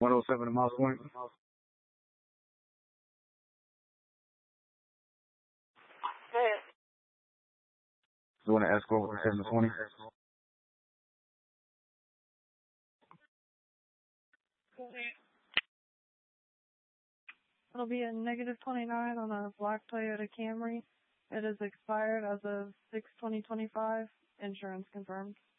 107 in Moss Point. You want to escort for 720? It'll be a -29 on a black Toyota Camry. It is expired as of 6/20/25. Insurance confirmed.